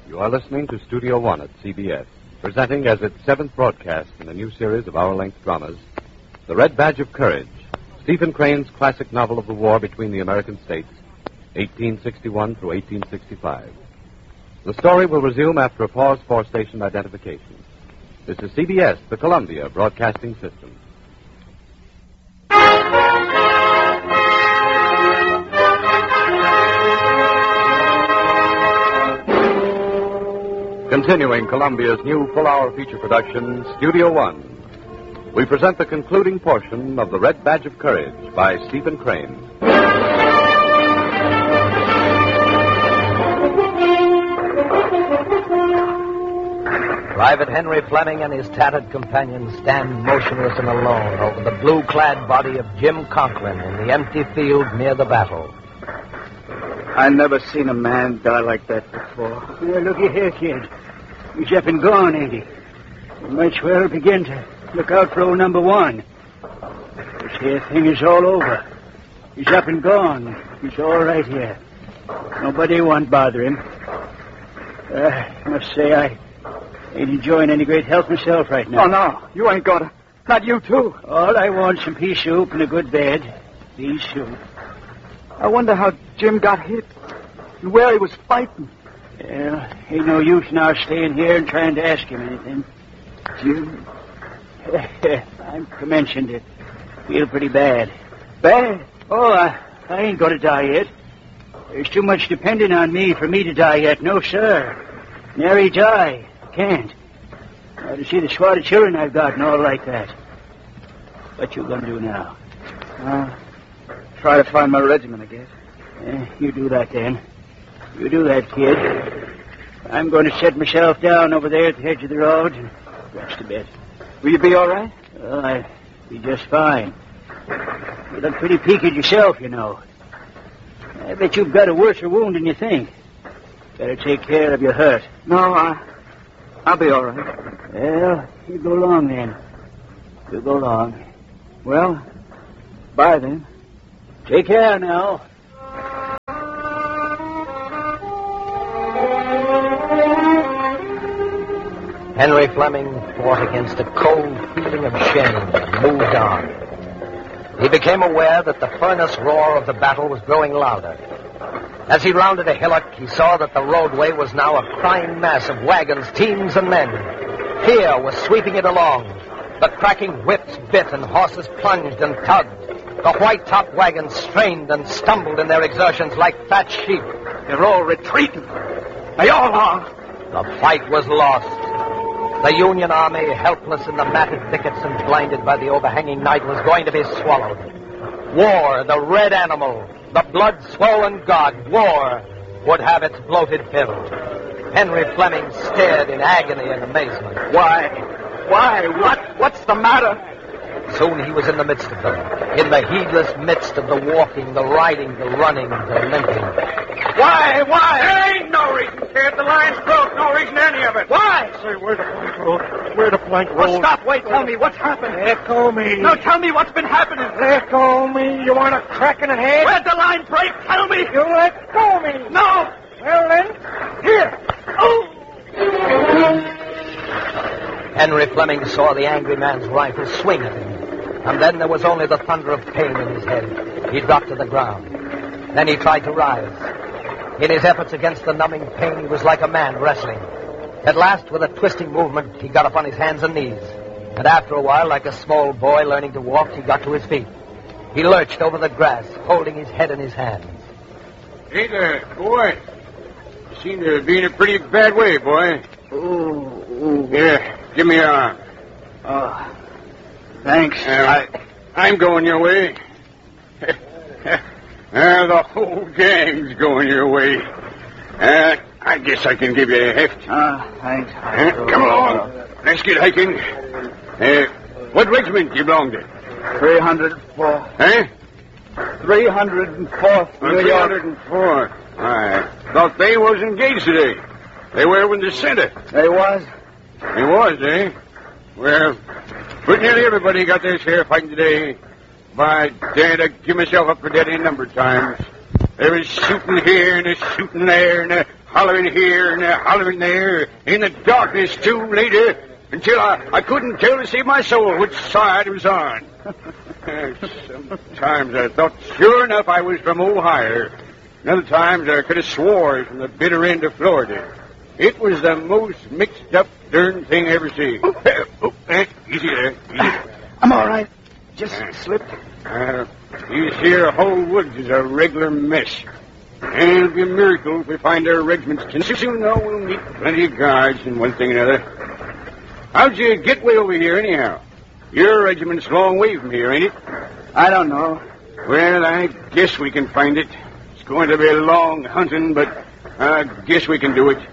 You are listening to Studio One at CBS, presenting as its seventh broadcast in a new series of hour-length dramas, The Red Badge of Courage, Stephen Crane's classic novel of the war between the American states, 1861 through 1865. The story will resume after a pause for station identification. This is CBS, the Columbia Broadcasting System. Continuing Columbia's new full-hour feature production, Studio One, we present the concluding portion of The Red Badge of Courage by Stephen Crane. Private Henry Fleming and his tattered companions stand motionless and alone over the blue-clad body of Jim Conklin in the empty field near the battle. I never seen a man die like that before. Yeah, looky here, kid. He's up and gone, ain't he? We might as well begin to look out for old number one. This here thing is all over. He's up and gone. He's all right here. Nobody won't bother him. I must say I ain't enjoying any great health myself right now. Oh, no. You ain't got to. Not you, too. All I want is some pea soup and a good bed. Pea soup. I wonder how Jim got hit and where he was fighting. Well, ain't no use now staying here and trying to ask him anything. Jim? I'm commencing to feel pretty bad. Bad? Oh, I ain't going to die yet. There's too much depending on me for me to die yet. No, sir. Nary die. Can't. To see the swat of children I've got and all like that. What you going to do now? Try to find my regiment, I guess. You do that, then. You do that, kid. I'm going to set myself down over there at the edge of the road and rest a bit. Will you be all right? Oh, I'll be just fine. You look pretty peaked yourself, you know. I bet you've got a worser wound than you think. Better take care of your hurt. No, I'll be all right. Well, you go along, then. You go along. Well, bye, then. Take care now. Henry Fleming fought against a cold feeling of shame and moved on. He became aware that the furnace roar of the battle was growing louder. As he rounded a hillock, he saw that the roadway was now a crying mass of wagons, teams, and men. Fear was sweeping it along. The cracking whips bit and horses plunged and tugged. The white-topped wagons strained and stumbled in their exertions like fat sheep. They're all retreating. They all are. The fight was lost. The Union army, helpless in the matted thickets and blinded by the overhanging night, was going to be swallowed. War, the red animal, the blood-swollen god, war, would have its bloated fill. Henry Fleming stared in agony and amazement. Why? What's the matter? Soon he was in the midst of them, in the heedless midst of the walking, the riding, the running, the limping. Why? There ain't no reason, kid. The line's broke. No reason any of it. Why? Say, where the plank roll? Where the plank roll? Well, stop. Wait. Tell me what's happened. Let go me. No, tell me what's been happening. Let go me. You want a crack in the head? Where'd the line break? Tell me. You let go me. No. Well, then, here. Oh! Henry Fleming saw the angry man's rifle swing at him. And then there was only the thunder of pain in his head. He dropped to the ground. Then he tried to rise. In his efforts against the numbing pain, he was like a man wrestling. At last, with a twisting movement, he got up on his hands and knees. And after a while, like a small boy learning to walk, he got to his feet. He lurched over the grass, holding his head in his hands. Hey there, boy. You seem to be in a pretty bad way, boy. Oh. Here, give me your arm. Oh. Thanks. I'm going your way. The whole gang's going your way. I guess I can give you a heft. Thanks. Come along. Let's get hiking. What regiment do you belong to? 304. Eh? 304th New York. 304. I thought they was engaged today. They were in the center. They was? They was, eh? Well, pretty nearly everybody got their share fighting today. By dad, I give myself up for dead any number of times. There was shooting here and a shooting there and a hollering here and a hollering there. In the darkness, too, later, until I couldn't tell to save my soul which side it was on. Sometimes I thought sure enough I was from Ohio. And other times I could have swore from the bitter end of Florida. It was the most mixed up darn thing I ever seen. Easy there. I'm all right. Just slipped. You see, the whole woods is a regular mess. And it'll be a miracle if we find our regiments. And soon, though, we'll meet plenty of guards and one thing and another. How'd you get way over here, anyhow? Your regiment's a long way from here, ain't it? I don't know. Well, I guess we can find it. It's going to be a long hunting, but I guess we can do it.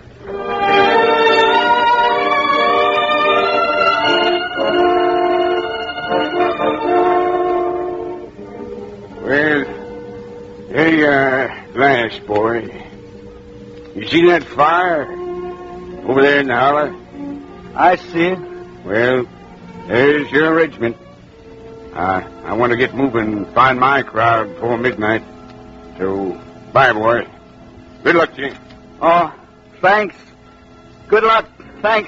Well, there you are, last boy. You see that fire over there in the holler? I see it. Well, there's your regiment. I want to get moving and find my crowd before midnight. So, bye, boy. Good luck to you. Oh, thanks. Good luck. Thanks.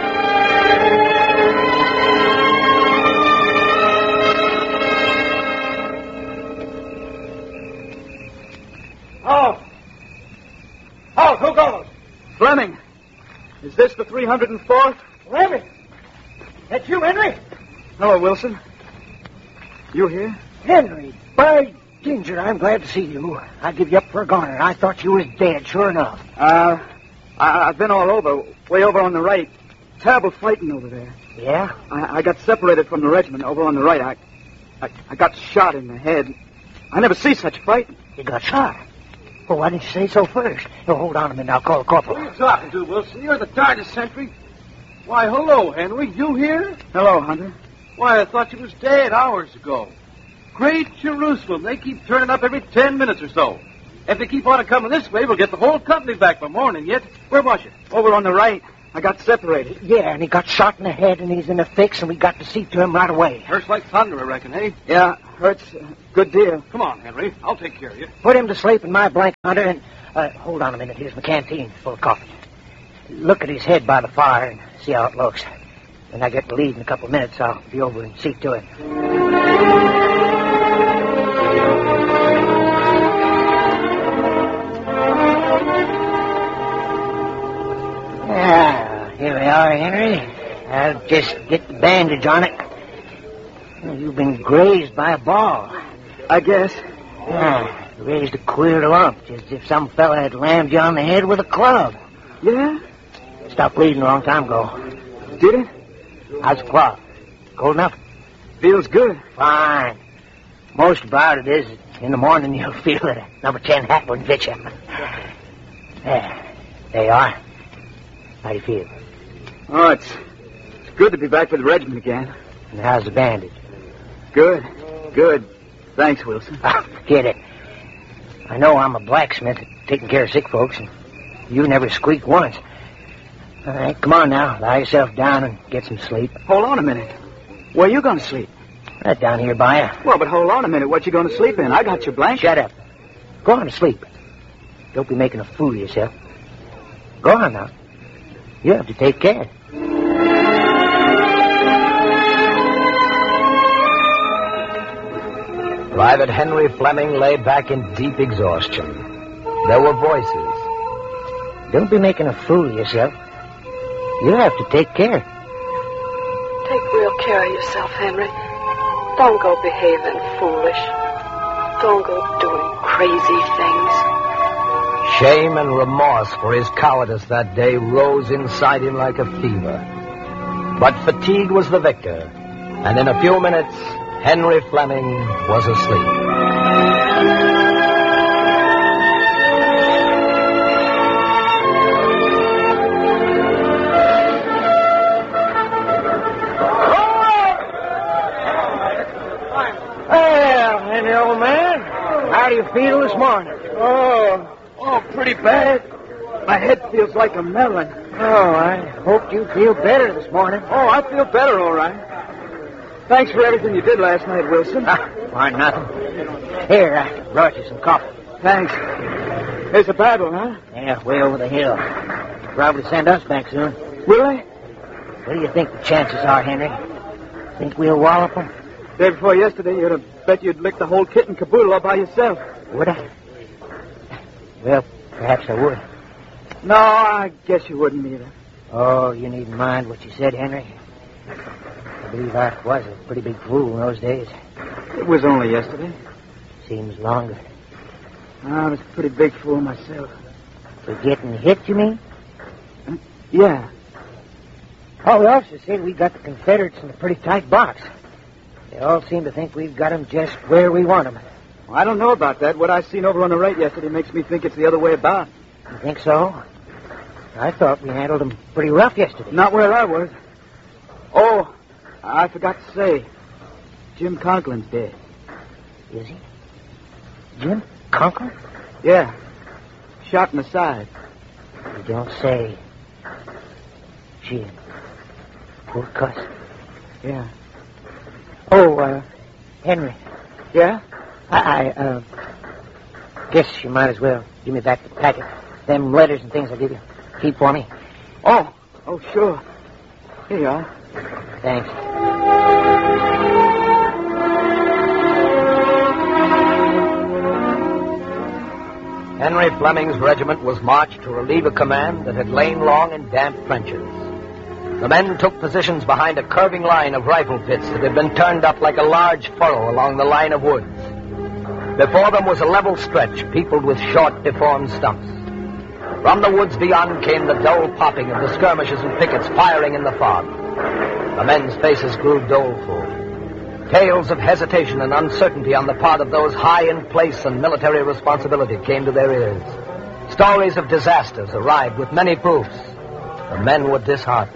Oh, who goes? Fleming, is this the 304th? Fleming. That's you, Henry? Hello, Wilson. You here? Henry, by ginger, I'm glad to see you. I'd give you up for a goner. I thought you was dead, sure enough. I've been all over, way over on the right. Terrible fighting over there. Yeah? I got separated from the regiment over on the right. I got shot in the head. I never see such fighting. You got shot? Well, why didn't you say so first? Oh, hold on a minute. I'll call the corporal. What are you talking to, Wilson? You're the TARDIS sentry. Why, hello, Henry. You here? Hello, Hunter. Why, I thought you was dead hours ago. Great Jerusalem. They keep turning up every 10 minutes or so. If they keep on coming this way, we'll get the whole company back by morning yet. Where was you? Over on the right. I got separated. Yeah, and he got shot in the head, and he's in a fix, and we got to see to him right away. Hurts like thunder, I reckon, eh? Yeah, hurts a good deal. Come on, Henry. I'll take care of you. Put him to sleep in my blanket, Hunter, and... hold on a minute. Here's my canteen full of coffee. Look at his head by the fire and see how it looks. When I get to leave in a couple of minutes, I'll be over and see to it. Here we are, Henry. I'll just get the bandage on it. Well, you've been grazed by a ball. I guess. Yeah, you raised a queer lump, just as if some fella had lammed you on the head with a club. Yeah? Stopped bleeding a long time ago. Did it? How's the cloth? Cold enough? Feels good. Fine. Most about it is in the morning you'll feel that a number 10 hat wouldn't fit you. There you are. How do you feel? Oh, it's good to be back with the regiment again. And how's the bandage? Good. Thanks, Wilson. Forget it. I know I'm a blacksmith at taking care of sick folks, and you never squeak once. All right, come on now. Lie yourself down and get some sleep. Hold on a minute. Where you going to sleep? Right down here by you. Well, but hold on a minute. What you going to sleep in? I got your blanket. Shut up. Go on to sleep. Don't be making a fool of yourself. Go on now. You have to take care. Private Henry Fleming lay back in deep exhaustion. There were voices. Don't be making a fool of yourself. You have to take care. Take real care of yourself, Henry. Don't go behaving foolish. Don't go doing crazy things. Shame and remorse for his cowardice that day rose inside him like a fever. But fatigue was the victor, and in a few minutes, Henry Fleming was asleep. Well, Henry, old man, how do you feel this morning? Oh, pretty bad. My head feels like a melon. Oh, I hope you feel better this morning. Oh, I feel better, all right. Thanks for everything you did last night, Wilson. Why, nothing. Here, I brought you some coffee. Thanks. It's a bad one, huh? Yeah, way over the hill. Probably send us back soon. Will they? What do you think the chances are, Henry? Think we'll wallop them? Day before yesterday, you'd have bet you'd lick the whole kit and caboodle all by yourself. Would I? Well, perhaps I would. No, I guess you wouldn't either. Oh, you needn't mind what you said, Henry. I believe I was a pretty big fool in those days. It was only yesterday. Seems longer. I was a pretty big fool myself. For getting hit, you mean? Yeah. Oh, the officer said we got the Confederates in a pretty tight box. They all seem to think we've got them just where we want them. Well, I don't know about that. What I seen over on the right yesterday makes me think it's the other way about. You think so? I thought we handled them pretty rough yesterday. Not where I was. Oh, I forgot to say. Jim Conklin's dead. Is he? Jim Conklin? Yeah. Shot in the side. You don't say. Jim. Poor cuss. Yeah. Oh, Henry. Yeah? I guess you might as well give me back the packet. Them letters and things I give you. Keep for me. Oh, sure. Here you are. Thanks. Henry Fleming's regiment was marched to relieve a command that had lain long in damp trenches. The men took positions behind a curving line of rifle pits that had been turned up like a large furrow along the line of woods. Before them was a level stretch peopled with short, deformed stumps. From the woods beyond came the dull popping of the skirmishers and pickets firing in the fog. The men's faces grew doleful. Tales of hesitation and uncertainty on the part of those high in place and military responsibility came to their ears. Stories of disasters arrived with many proofs. The men were disheartened.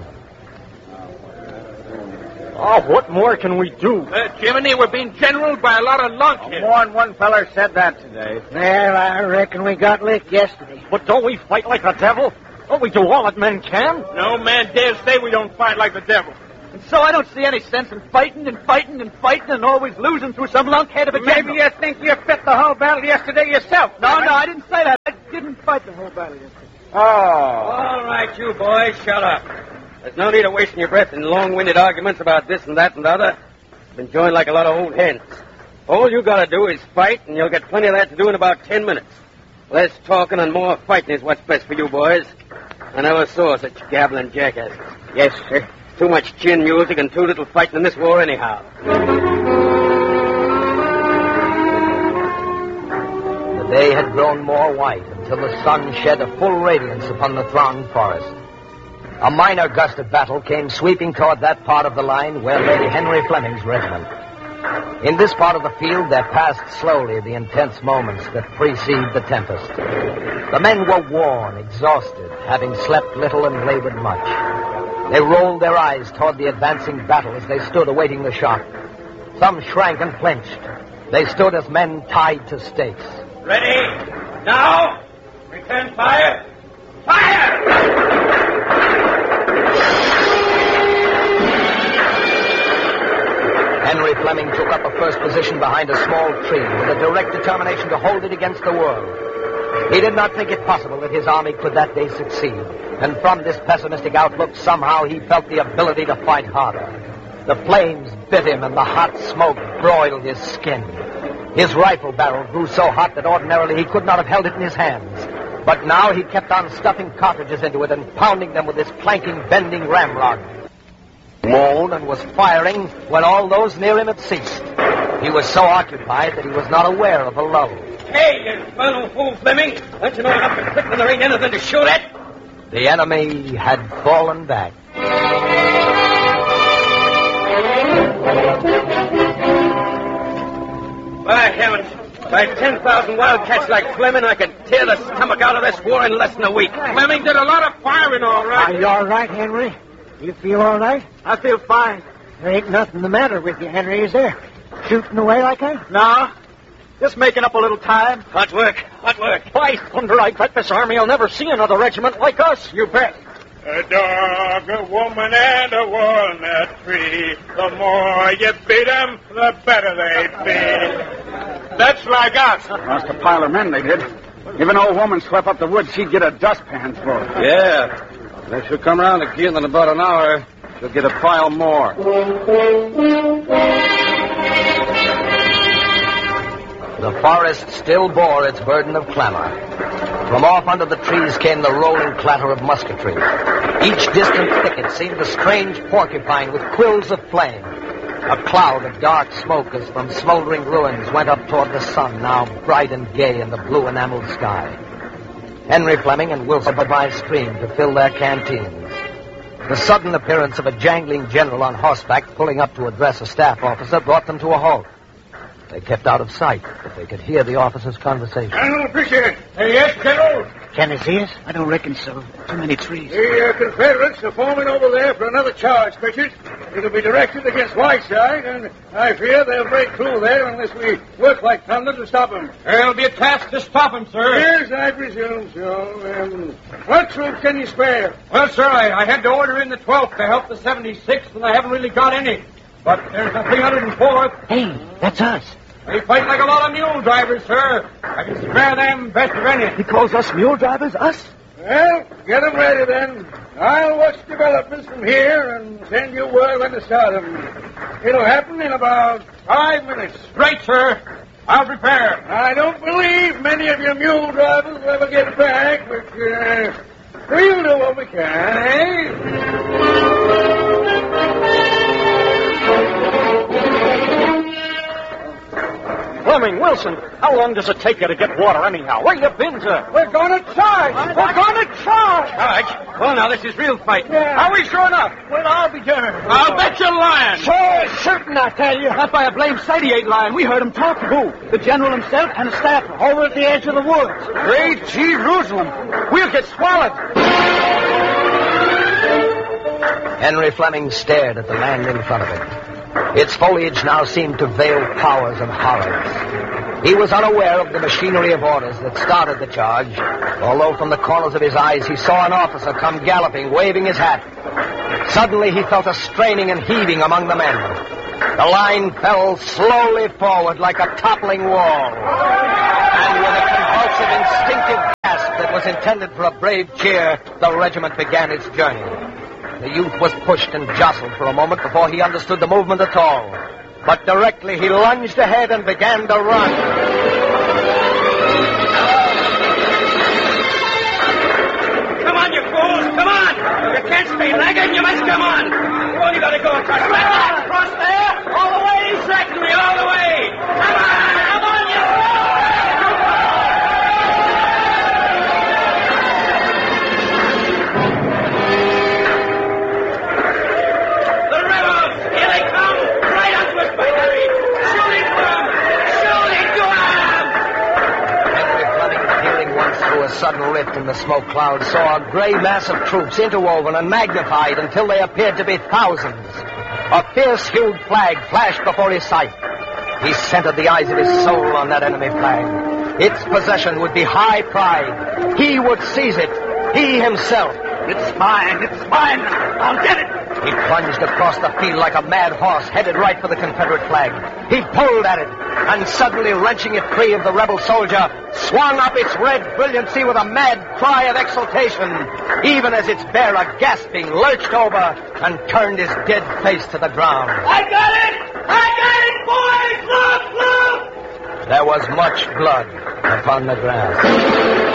Oh, what more can we do? Jiminy, we're being generaled by a lot of lunkheads. More than one feller said that today. Well, I reckon we got licked yesterday. But don't we fight like the devil? Don't we do all that men can? No man dares say we don't fight like the devil. And so I don't see any sense in fighting and always losing through some lunkhead of a general. Maybe you think you fit the whole battle yesterday yourself. No, I didn't say that. I didn't fight the whole battle yesterday. Oh. All right, you boys, shut up. There's no need of wasting your breath in long-winded arguments about this and that and the other. Been joined like a lot of old hens. All you gotta do is fight, and you'll get plenty of that to do in about 10 minutes. Less talking and more fighting is what's best for you boys. I never saw such gabbling jackasses. Yes, sir. Too much chin music and too little fighting in this war anyhow. The day had grown more white until the sun shed a full radiance upon the thronged forest. A minor gust of battle came sweeping toward that part of the line where lay Henry Fleming's regiment. In this part of the field, there passed slowly the intense moments that precede the tempest. The men were worn, exhausted, having slept little and labored much. They rolled their eyes toward the advancing battle as they stood awaiting the shock. Some shrank and flinched. They stood as men tied to stakes. Ready? Now! Return fire! Fire! Henry Fleming took up a first position behind a small tree with a direct determination to hold it against the world. He did not think it possible that his army could that day succeed, and from this pessimistic outlook, somehow he felt the ability to fight harder. The flames bit him and the hot smoke broiled his skin. His rifle barrel grew so hot that ordinarily he could not have held it in his hands. But now he kept on stuffing cartridges into it and pounding them with his clanking, bending ramrod. Moaned and was firing when all those near him had ceased. He was so occupied that he was not aware of a lull. Hey, you infernal fool, Fleming! Don't you know enough to quit when there ain't anything to shoot at? The enemy had fallen back. By heavens, by 10,000 wildcats like Fleming, I could tear the stomach out of this war in less than a week. Fleming did a lot of firing, all right. Are you all right, Henry? You feel all right? I feel fine. There ain't nothing the matter with you, Henry, is there? Shooting away like that? No. Just making up a little time. Hot work, hot work. By thunder, I bet this army will never see another regiment like us. You bet. A dog, a woman, and a walnut tree. The more you beat 'em, the better they be. That's like us. Lost a pile of men, they did. If an old woman swept up the woods, she'd get a dustpan full. Yeah. And if she'll come around again in about an hour, she'll get a pile more. The forest still bore its burden of clamor. From off under the trees came the rolling clatter of musketry. Each distant thicket seemed a strange porcupine with quills of flame. A cloud of dark smoke as from smoldering ruins went up toward the sun, now bright and gay in the blue enameled sky. Henry Fleming and Wilson went by stream to fill their canteens. The sudden appearance of a jangling general on horseback pulling up to address a staff officer brought them to a halt. They kept out of sight, but they could hear the officer's conversation. General Fisher. Yes, General. Can they see us? I don't reckon so. Too many trees. The Confederates are forming over there for another charge, Fisher. It'll be directed against Whiteside, and I fear they'll break through there unless we work like thunder to stop them. There'll be a task to stop them, sir. Yes, I presume so. What troops can you spare? Well, sir, I had to order in the 12th to help the 76th, and I haven't really got any. But there's the 304th. Hey, that's us. They fight like a lot of mule drivers, sir. I can spare them best of any. He calls us mule drivers? Us? Well, get them ready then. I'll watch developments from here and send you word when to start them. It'll happen in about 5 minutes. Right, sir. I'll prepare. I don't believe many of your mule drivers will ever get back, but we'll do what we can, eh? Fleming, Wilson, how long does it take you to get water anyhow? Where you been to? We're going to charge! We're going to charge! Charge? Well, now, this is real fight. Yeah. Are we sure enough? Well, I'll be darned. I'll bet you're lying. Sure, certain, I tell you. Not by a blame sight he ain't lying. We heard him talk to who? The general himself and a staffer over at the edge of the woods. Great Jerusalem. We'll get swallowed. Henry Fleming stared at the land in front of him. Its foliage now seemed to veil powers and horrors. He was unaware of the machinery of orders that started the charge, although from the corners of his eyes he saw an officer come galloping, waving his hat. Suddenly he felt a straining and heaving among the men. The line fell slowly forward like a toppling wall. And with a convulsive, instinctive gasp that was intended for a brave cheer, the regiment began its journey. The youth was pushed and jostled for a moment before he understood the movement at all. But directly he lunged ahead and began to run. Come on, you fools, come on! You can't stay lagging, you must come on! You only gotta go across there! All the way, exactly, all the way! Come on, you! A sudden rift in the smoke cloud saw a gray mass of troops interwoven and magnified until they appeared to be thousands. A fierce-hued flag flashed before his sight. He centered the eyes of his soul on that enemy flag. Its possession would be high pride. He would seize it. He himself. It's mine. It's mine. I'll get it. He plunged across the field like a mad horse, headed right for the Confederate flag. He pulled at it, and suddenly wrenching it free of the rebel soldier, swung up its red brilliancy with a mad cry of exultation, even as its bearer, gasping, lurched over and turned his dead face to the ground. I got it! I got it, boys! Look, look! There was much blood upon the grass.